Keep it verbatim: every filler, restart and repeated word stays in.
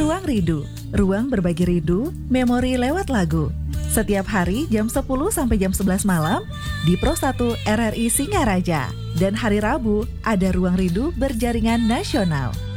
Ruang Rindu, ruang berbagi rindu, memori lewat lagu. Setiap hari jam sepuluh sampai jam sebelas malam di Pro satu R R I Singaraja. Dan hari Rabu ada Ruang Rindu berjaringan nasional.